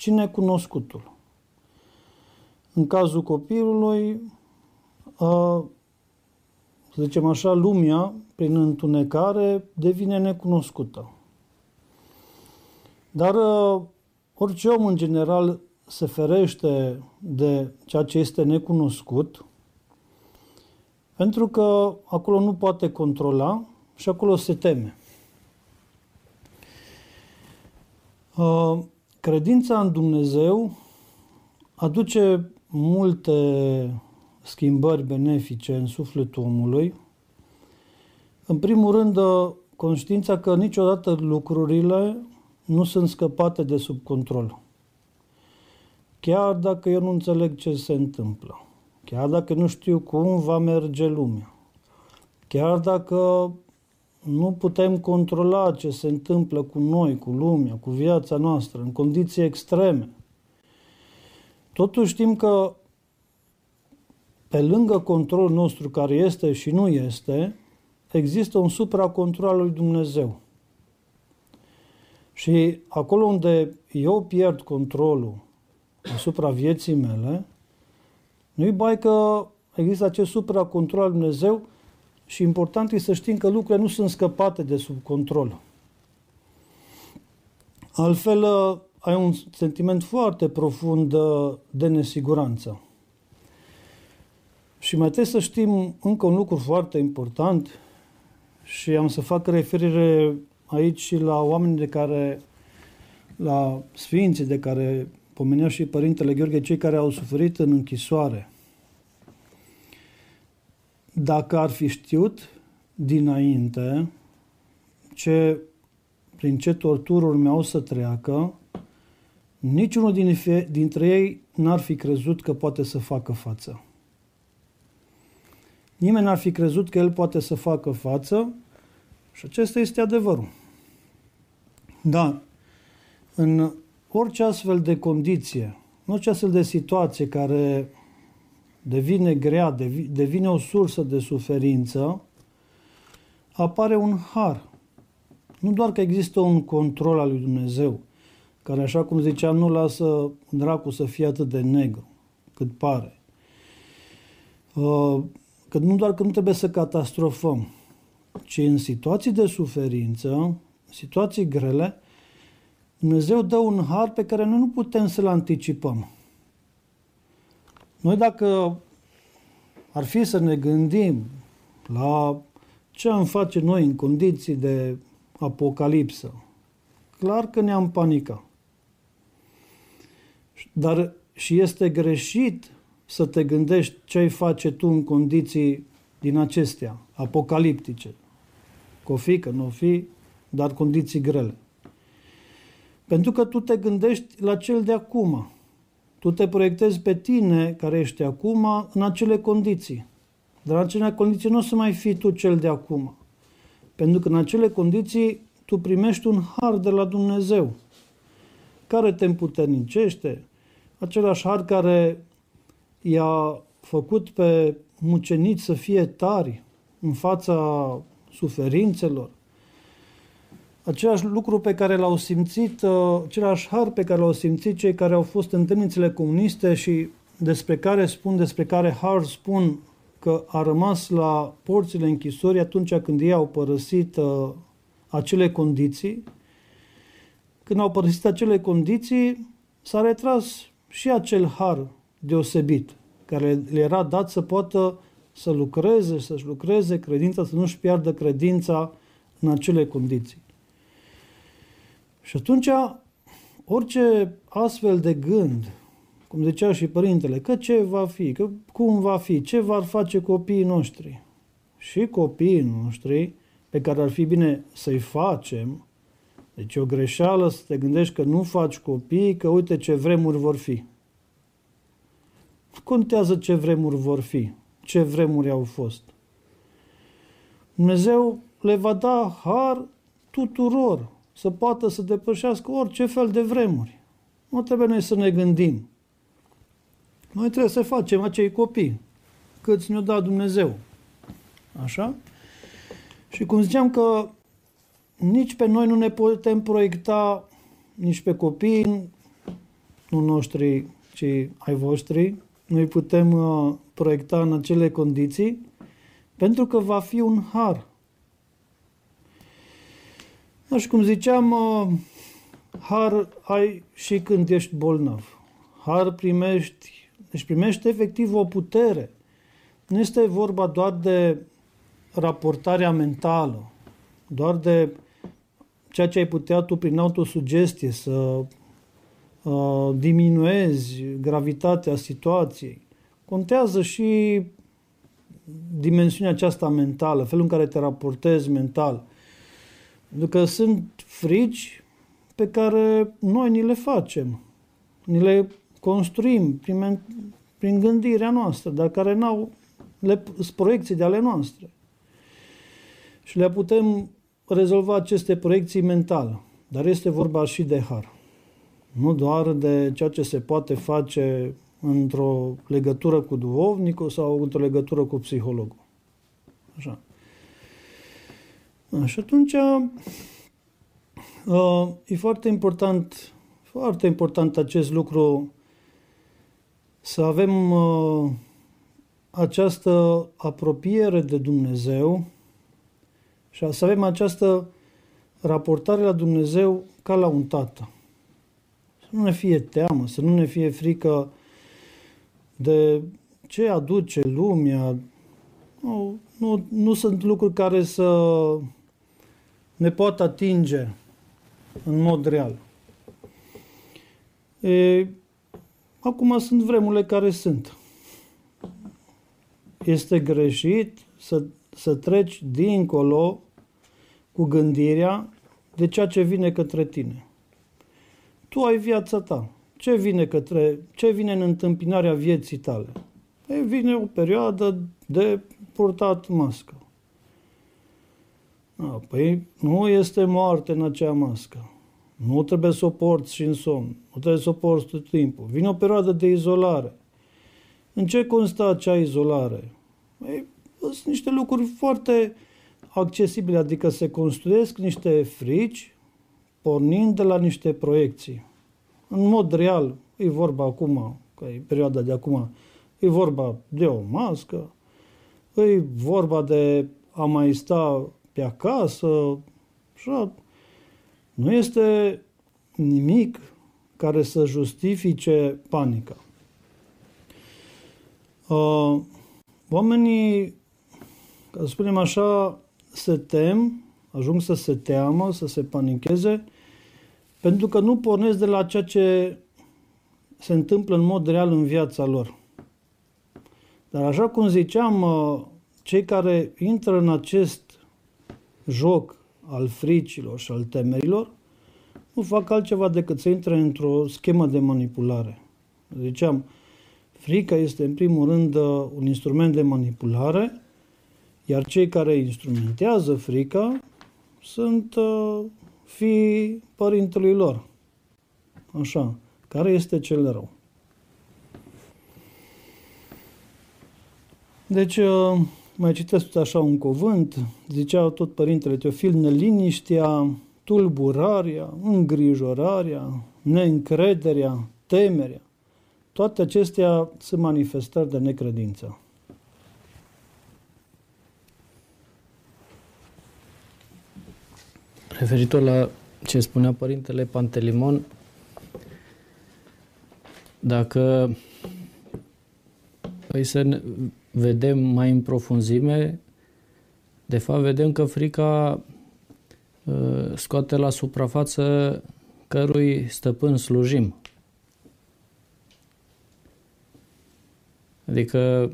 ci necunoscutul. În cazul copilului, să zicem așa, lumea, prin întunecare, devine necunoscută. Dar orice om, în general, se ferește de ceea ce este necunoscut, pentru că acolo nu poate controla și acolo se teme. Credința în Dumnezeu aduce multe schimbări benefice în sufletul omului. În primul rând, conștiința că niciodată lucrurile nu sunt scăpate de sub control. Chiar dacă eu nu înțeleg ce se întâmplă, chiar dacă nu știu cum va merge lumea, chiar dacă nu putem controla ce se întâmplă cu noi, cu lumea, cu viața noastră, în condiții extreme, totuși știm că pe lângă controlul nostru care este și nu este, există un supracontrol al lui Dumnezeu. Și acolo unde eu pierd controlul asupra vieții mele, nu-i bai că există acest supracontrol al lui Dumnezeu și important e să știm că lucrurile nu sunt scăpate de sub control. Altfel, ai un sentiment foarte profund de nesiguranță. Și mai trebuie să știm încă un lucru foarte important și am să fac referire aici și la oamenii la sfinții de care pomenea și Părintele Gheorghe, cei care au suferit în închisoare. Dacă ar fi știut dinainte prin ce torturi urmeau să treacă, niciunul dintre ei n-ar fi crezut că poate să facă față. Nimeni n-ar fi crezut că el poate să facă față și acesta este adevărul. Dar în orice astfel de condiție, în orice astfel de situație care devine grea, devine o sursă de suferință, apare un har. Nu doar că există un control al lui Dumnezeu, care, așa cum ziceam, nu lasă dracul să fie atât de negru cât pare. Că nu doar că nu trebuie să catastrofăm, ci în situații de suferință, situații grele, Dumnezeu dă un har pe care noi nu putem să-l anticipăm. Noi dacă ar fi să ne gândim la ce am face noi în condiții de apocalipsă, clar că ne-am panicat. Dar și este greșit să te gândești ce ai face tu în condiții din acestea, apocaliptice. Că o fi, că nu o fi, dar condiții grele. Pentru că tu te gândești la cel de acum. Tu te proiectezi pe tine, care ești acum, în acele condiții. Dar în acele condiții nu o să mai fii tu cel de acum. Pentru că în acele condiții tu primești un har de la Dumnezeu, care te împuternicește, același har care i-a făcut pe mucenici să fie tari în fața suferințelor, același lucru pe care l-au simțit, același har pe care l-au simțit cei care au fost în temnițele comuniste și despre care har spun că a rămas la porțile închisorii atunci când ei au părăsit acele condiții. Când au părăsit acele condiții, s-a retras și acel har deosebit, care le era dat să poată să lucreze, să-și lucreze credința, să nu-și piardă credința în acele condiții. Și atunci, orice astfel de gând, cum zicea și Părintele, că ce va fi, că cum va fi, ce vor face copiii noștri, și copiii noștri, pe care ar fi bine să-i facem, deci e o greșeală să te gândești că nu faci copii, că uite ce vremuri vor fi. Nu contează ce vremuri vor fi, ce vremuri au fost. Dumnezeu le va da har tuturor să poată să depășească orice fel de vremuri. Nu trebuie noi să ne gândim. Noi trebuie să facem acei copii câți ne-o dat Dumnezeu. Așa? Și cum ziceam că nici pe noi nu ne putem proiecta, nici pe copii, nu noștri, ci ai voștri, noi putem proiecta în acele condiții, pentru că va fi un har. Și cum ziceam, har ai și când ești bolnav. Har primești, deci primești efectiv o putere. Nu este vorba doar de raportarea mentală, doar de ceea ce ai putea tu prin autosugestie să diminuezi gravitatea situației. Contează și dimensiunea aceasta mentală, felul în care te raportezi mental. Pentru că sunt frici pe care noi ni le facem, ni le construim prin gândirea noastră, dar care sunt proiecții de ale noastre. Și le putem rezolva aceste proiecții mentale. Dar este vorba și de har. Nu doar de ceea ce se poate face într-o legătură cu duhovnicul sau într-o legătură cu psihologul. Așa. Și atunci e foarte important acest lucru, să avem această apropiere de Dumnezeu și să avem această raportare la Dumnezeu ca la un tată. Să nu ne fie teamă, să nu ne fie frică de ce aduce lumea. Nu sunt lucruri care să ne poată atinge în mod real. Acum sunt vremurile care sunt. Este greșit să treci dincolo cu gândirea de ceea ce vine către tine. Tu ai viața ta. Ce vine în întâmpinarea vieții tale? Vine o perioadă de purtat mască. Păi nu este moarte în acea mască. Nu trebuie să o porți și în somn. Nu trebuie să o porți tot timpul. Vine o perioadă de izolare. În ce constă acea izolare? Sunt niște lucruri foarte accesibile, adică se construiesc niște frici pornind de la niște proiecții. În mod real, e vorba acum, că e perioada de acum, e vorba de o mască, e vorba de a mai sta pe acasă, așa. Nu este nimic care să justifice panica. Oamenii, ca să spunem așa, ajung să se teamă, să se panicheze, pentru că nu pornesc de la ceea ce se întâmplă în mod real în viața lor. Dar așa cum ziceam, cei care intră în acest joc al fricilor și al temerilor nu fac altceva decât să intre într-o schemă de manipulare. Ziceam, frica este în primul rând un instrument de manipulare, iar cei care instrumentează frica sunt fiii părintelui lor. Așa, care este cel rău. Deci, mai citesc așa un cuvânt, zicea tot Părintele Teofil, neliniștea, tulburarea, îngrijorarea, neîncrederea, temerea, toate acestea sunt manifestări de necredință. Referitor la ce spunea Părintele Pantelimon, dacă să ne vedem mai în profunzime, de fapt vedem că frica scoate la suprafață cărui stăpân slujim. Adică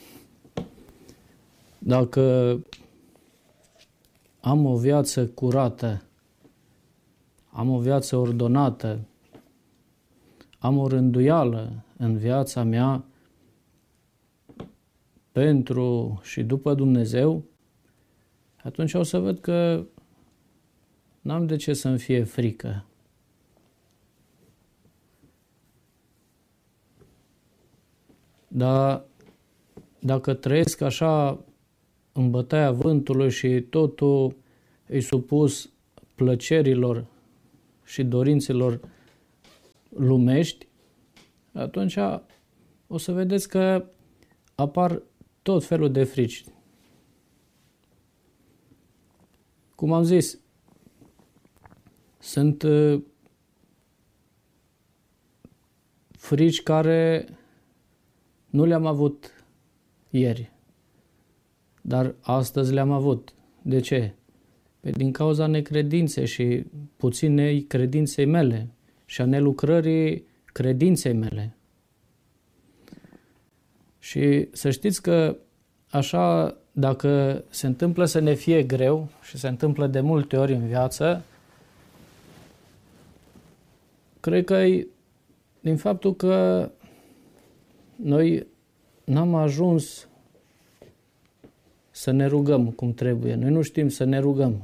dacă am o viață curată, am o viață ordonată, am o rânduială în viața mea pentru și după Dumnezeu, atunci o să văd că n-am de ce să-mi fie frică. Dar dacă trăiesc așa în bătaia vântului și totul e supus plăcerilor și dorințelor lumești, Atunci o să vedeți că apar tot felul de frici. Cum am zis, sunt frici care nu le-am avut ieri, dar astăzi le-am avut. De ce? Din cauza necredinței și puținei credinței mele și a nelucrării credinței mele. Și să știți că așa, dacă se întâmplă să ne fie greu, și se întâmplă de multe ori în viață, cred că e din faptul că noi n-am ajuns să ne rugăm cum trebuie. Noi nu știm să ne rugăm.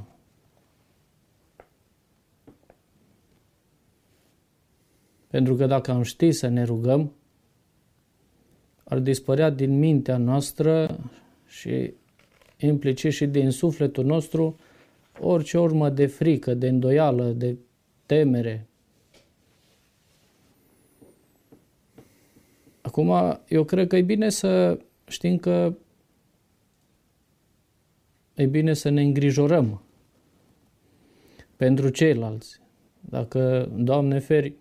Pentru că dacă am ști să ne rugăm, ar dispărea din mintea noastră și implicit și din sufletul nostru orice urmă de frică, de îndoială, de temere. Acum, eu cred că e bine să știm că e bine să ne îngrijorăm pentru ceilalți. Dacă, Doamne feri,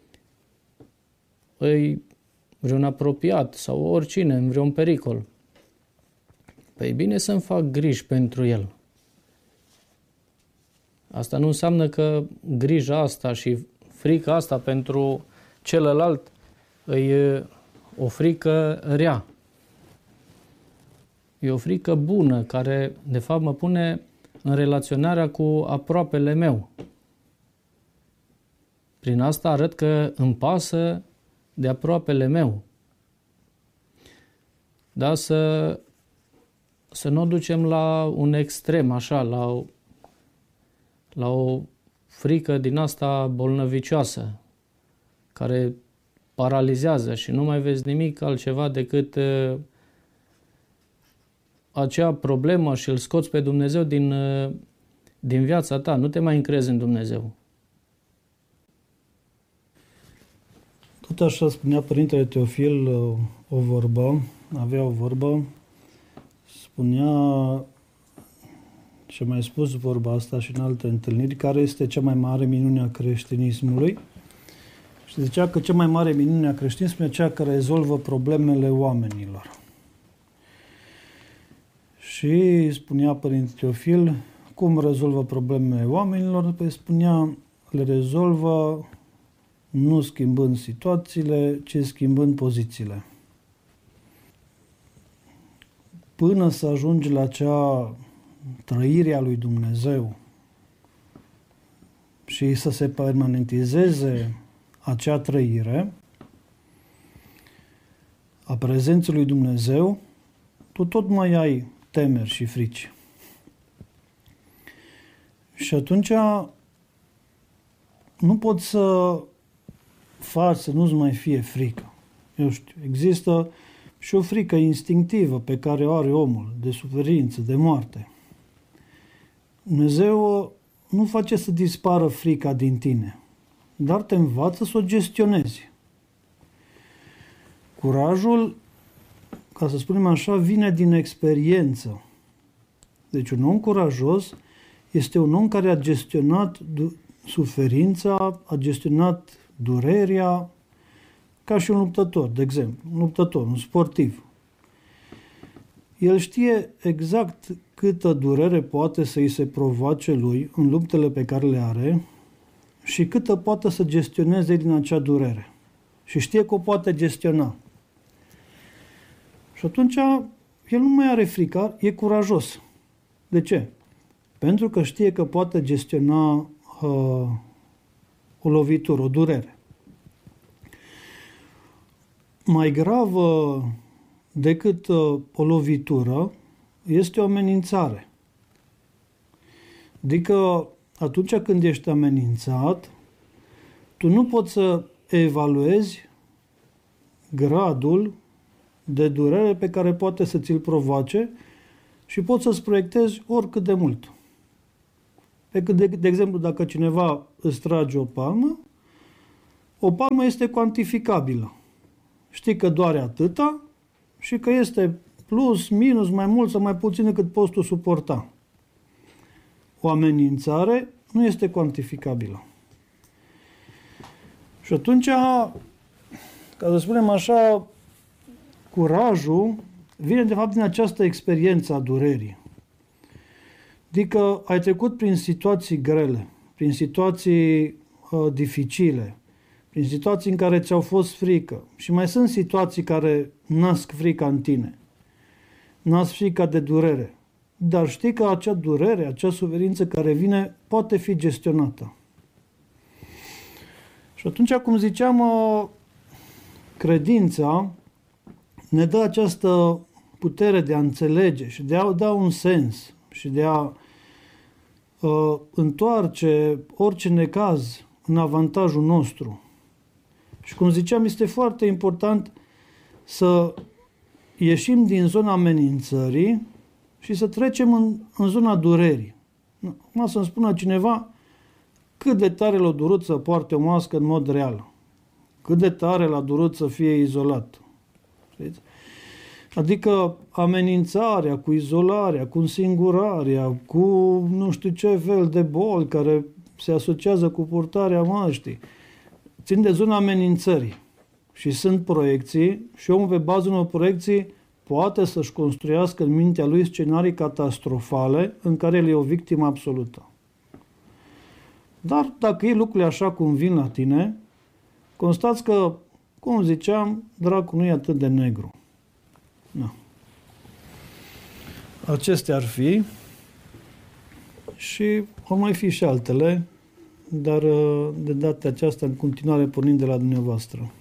îi vreun apropiat sau oricine în vreun pericol, păi e bine să-mi fac griji pentru el. Asta nu înseamnă că grija asta și frica asta pentru celălalt e o frică rea. E o frică bună care, de fapt, mă pune în relaționarea cu aproapele meu. Prin asta arăt că îmi pasă de aproapele meu. Da, să nu o ducem la un extrem, așa, la o frică din asta bolnăvicioasă, care paralizează și nu mai vezi nimic altceva decât acea problemă și îl scoți pe Dumnezeu din viața ta. Nu te mai încrezi în Dumnezeu. Tot așa spunea Părintele Teofil o vorbă, avea o vorbă, spunea, și a mai spus vorba asta și în alte întâlniri, care este cea mai mare minune a creștinismului. Și zicea că cea mai mare minune a creștinismului e cea care rezolvă problemele oamenilor. Și spunea Părintele Teofil, cum rezolvă problemele oamenilor? Păi spunea, le rezolvă nu schimbând situațiile, ci schimbând pozițiile. Până să ajungi la acea trăire a lui Dumnezeu și să se permanentizeze acea trăire a prezenței lui Dumnezeu, tu tot mai ai temeri și frici. Și atunci nu poți să faci să nu-ți mai fie frică. Eu știu, există și o frică instinctivă pe care o are omul, de suferință, de moarte. Dumnezeu nu face să dispară frica din tine, dar te învață să o gestionezi. Curajul, ca să spunem așa, vine din experiență. Deci un om curajos este un om care a gestionat suferința, a gestionat durerea, ca și un luptător, de exemplu, un luptător, un sportiv. El știe exact câtă durere poate să îi se provoace lui în luptele pe care le are și câtă poate să gestioneze din acea durere. Și știe că o poate gestiona. Și atunci el nu mai are frică, e curajos. De ce? Pentru că știe că poate gestiona o lovitură, o durere. Mai gravă decât o lovitură este o amenințare. Adică atunci când ești amenințat, tu nu poți să evaluezi gradul de durere pe care poate să ți-l provoace și poți să-ți proiectezi oricât de mult. De exemplu, dacă cineva îți trage o palmă este cuantificabilă. știi că doare atâta și că este plus, minus, mai mult sau mai puțin decât poți tu suporta. O amenințare nu este cuantificabilă. Și atunci, ca să spunem așa, curajul vine de fapt din această experiență a durerii. Adică ai trecut prin situații grele, prin situații dificile, prin situații în care ți-au fost frică. Și mai sunt situații care nasc frica în tine. Nasc frica de durere. Dar știi că acea durere, acea suferință care vine, poate fi gestionată. Și atunci, cum ziceam, credința ne dă această putere de a înțelege și de a da un sens și de a întoarce orice necaz în avantajul nostru. Și cum ziceam, este foarte important să ieșim din zona amenințării și să trecem în zona durerii. Acum să-mi spună cineva cât de tare l-a durut să poarte o mască în mod real. Cât de tare l-a durut să fie izolat. Știți? Adică amenințarea cu izolarea, cu însingurarea, cu nu știu ce fel de boli care se asociază cu purtarea măștii, țin de zona amenințării. Și sunt proiecții și omul pe bază unor proiecții poate să-și construiască în mintea lui scenarii catastrofale în care el e o victimă absolută. Dar dacă iei lucrurile așa cum vin la tine, constați că, cum ziceam, dracul nu e atât de negru. Da. Acestea ar fi și vor mai fi și altele, dar de data aceasta în continuare pornind de la dumneavoastră.